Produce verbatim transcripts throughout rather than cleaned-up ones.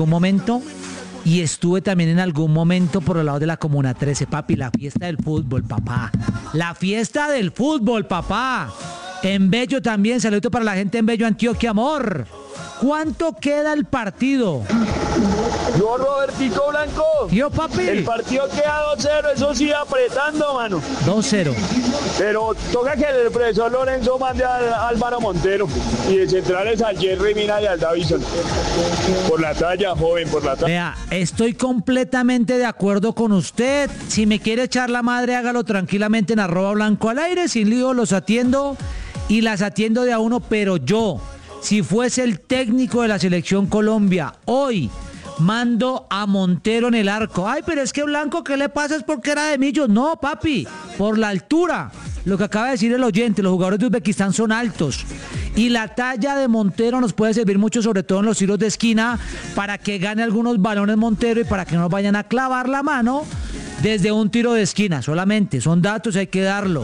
un momento y estuve también en algún momento por el lado de la Comuna trece, papi, la fiesta del fútbol, papá. La fiesta del fútbol, papá. En Bello también, saludo para la gente en Bello, Antioquia, amor. ¿Cuánto queda el partido? Yo, Robertico Blanco. Yo, papi. El partido queda dos cero, eso sí, apretando, mano. dos cero. Pero toca que el profesor Lorenzo mande al Álvaro Montero y de centrales al Jerry Mina y al Davison. Por la talla, joven, por la talla. Vea, estoy completamente de acuerdo con usted. Si me quiere echar la madre, hágalo tranquilamente en arroba blanco al aire. Sin lío, los atiendo y las atiendo de a uno, pero yo, si fuese el técnico de la Selección Colombia, hoy mando a Montero en el arco. Ay, pero es que Blanco, ¿qué le pasa? Es porque era de Millos. No, papi, por la altura. Lo que acaba de decir el oyente, los jugadores de Uzbekistán son altos. Y la talla de Montero nos puede servir mucho, sobre todo en los tiros de esquina, para que gane algunos balones Montero y para que no nos vayan a clavar la mano desde un tiro de esquina. Solamente, son datos, hay que darlo.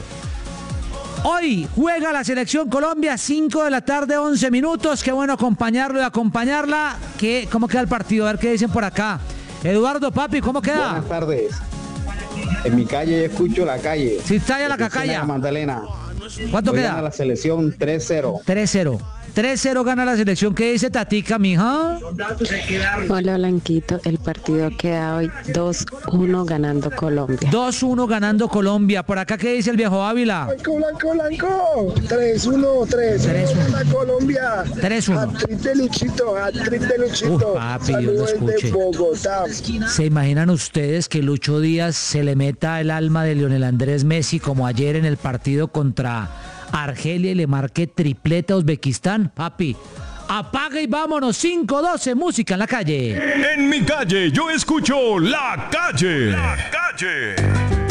Hoy juega la Selección Colombia, cinco de la tarde, once minutos. Qué bueno acompañarlo y acompañarla. ¿Qué, ¿Cómo queda el partido? A ver qué dicen por acá. Eduardo, papi, ¿cómo queda? Buenas tardes. En mi calle escucho la calle. Si está ya la cacaya. Magdalena. ¿Cuánto Hoy queda? gana la selección tres cero. tres cero. tres cero gana la Selección. ¿Qué dice Tatica, mija? Hola, Blanquito. El partido queda hoy dos uno ganando Colombia. dos uno ganando Colombia. Por acá, ¿qué dice el viejo Ávila? Blanco, Blanco, Blanco. tres uno, tres uno. Colombia. tres uno. Hat-trick de Luchito, hat-trick de Luchito. Uf, papi, Dios lo Saludos escuche. de Bogotá. ¿Se imaginan ustedes que Lucho Díaz se le meta el alma de Lionel Andrés Messi como ayer en el partido contra Argelia y le marque tripleta a Uzbekistán? Papi, apaga y vámonos. Cinco doce, música en la calle. En mi calle yo escucho La Calle. La Calle.